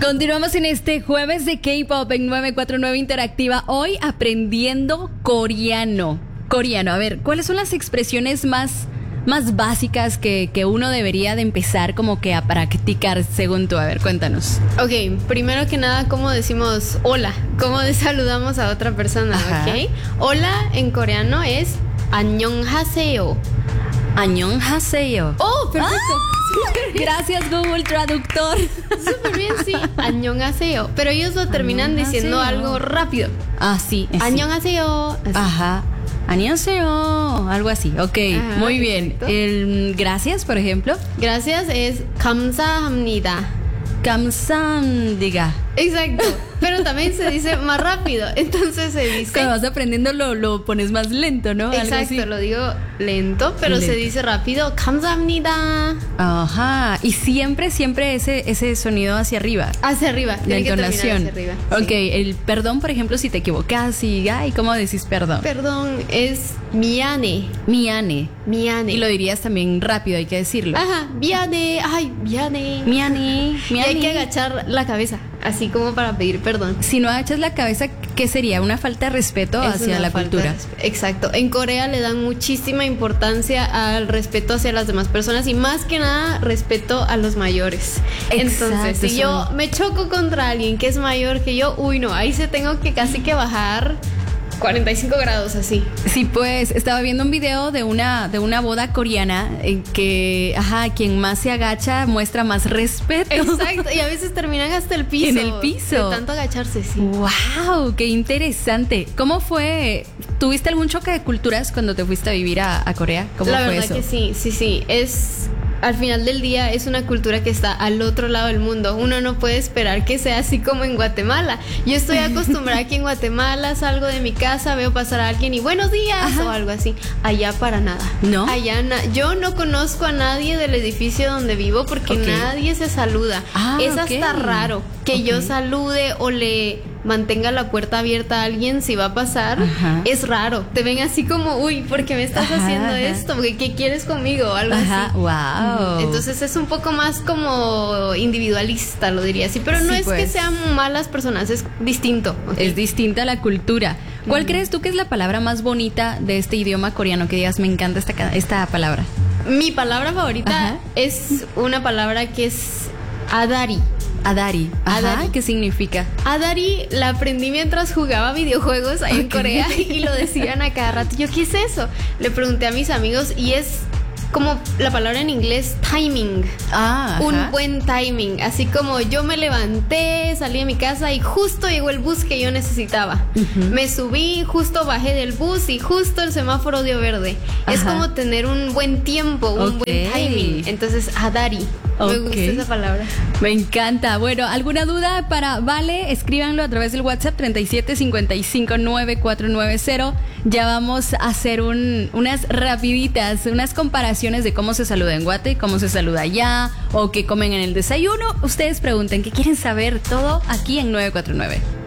Continuamos en este jueves de K-Pop en 949 Interactiva. Hoy aprendiendo coreano. A ver, ¿cuáles son las expresiones más básicas que uno debería de empezar como que a practicar según tú? A ver, cuéntanos. Ok, primero que nada, ¿cómo decimos hola? ¿Cómo saludamos a otra persona? Ajá. Ok. Hola en coreano es 안녕하세요. 안녕하세요. Oh, perfecto. Gracias, Google Traductor. Súper bien, sí. 안녕하세요. Pero ellos lo terminan diciendo algo rápido. Ah, sí. 안녕하세요. Así. Ajá. 안녕하세요. Algo así. Ok, Ajá, muy bien. perfecto. Gracias, por ejemplo. Gracias es 감사합니다. 감사합니다. Exacto. Pero también se dice más rápido. Entonces se dice. Cuando vas aprendiendo lo pones más lento, ¿no? Algo así. Exacto, lo digo lento, pero se dice rápido. 감사합니다. Ajá. Y siempre ese sonido hacia arriba. Hacia arriba. La Tiene que terminar entonación. hacia arriba. Ok, Sí. el perdón, por ejemplo, si te equivocas y ¿cómo decís perdón? Perdón, es miane. Miane. Miane. Y lo dirías también rápido, hay que decirlo. Ajá, miane. Ay, miane. Miane. Y hay que agachar la cabeza, así como para pedir perdón. Si no agachas la cabeza, ¿qué sería? Una falta de respeto Es hacia una la falta cultura. de Exacto. En Corea le dan muchísima importancia al respeto hacia las demás personas y más que nada respeto a los mayores. Exacto, Entonces, si eso. yo me choco contra alguien que es mayor que yo, uy, no, ahí se tengo que casi que bajar 45 grados así. Sí, pues estaba viendo un video de una boda coreana en que, quien más se agacha muestra más respeto. Exacto, y a veces terminan hasta el piso. En el piso. De tanto agacharse, sí. ¡Wow! ¡Qué interesante! ¿Cómo fue? ¿Tuviste algún choque de culturas cuando te fuiste a vivir a Corea? ¿Cómo La fue verdad eso? que sí. Al final del día es una cultura que está al otro lado del mundo. Uno no puede esperar que sea así como en Guatemala. Yo estoy acostumbrada que en Guatemala salgo de mi casa, veo pasar a alguien y buenos días o algo así. Allá para nada. ¿No? Allá yo no conozco a nadie del edificio donde vivo porque Ok. nadie se saluda. Es ok. hasta raro que yo salude o le mantenga la puerta abierta a alguien si va a pasar. Ajá. Es raro. Te ven así como, uy, ¿por qué me estás haciendo esto? ¿Qué quieres conmigo? Algo Ajá, así. wow. Entonces es un poco más como individualista, lo diría así. Pero no Sí, es pues. que sean malas personas, es distinto. ¿ok? Es distinta la cultura. ¿Cuál crees tú que es la palabra más bonita de este idioma coreano? Que digas, me encanta esta palabra. Mi palabra favorita Ajá. es una palabra que es adari. Adari. Ajá. Adari. ¿Qué significa? Adari la aprendí mientras jugaba videojuegos ahí en Ok. Corea y lo decían a cada rato. Yo, ¿qué es eso? Le pregunté a mis amigos y es como la palabra en inglés timing. Ajá. Un buen timing, así como yo me levanté, salí de mi casa y justo llegó el bus que yo necesitaba. Me subí, justo bajé del bus y justo el semáforo dio verde. Es Ajá. como tener un buen tiempo, un Ok. buen timing. Entonces, adari. Me Ok. gusta esa palabra. Me encanta. Bueno, ¿alguna duda para Vale? Escríbanlo a través del WhatsApp 37559490. Ya vamos a hacer unas rapiditas, unas comparaciones de cómo se saluda en Guate, cómo se saluda allá, o qué comen en el desayuno. Ustedes pregunten, ¿qué quieren saber? Todo aquí en 949.